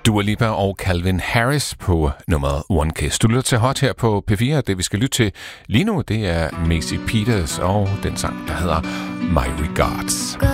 Dua Lipa og Calvin Harris på nummeret One Kiss. Du lytter til Hot her på P4, og det vi skal lytte til lige nu, det er Macy Peters og den sang, der hedder My Regards.